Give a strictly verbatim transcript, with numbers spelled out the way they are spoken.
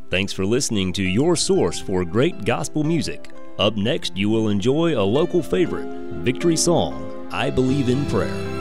Thanks for listening to your source for great gospel music. Up next, you will enjoy a local favorite, Victory Song, I Believe in Prayer.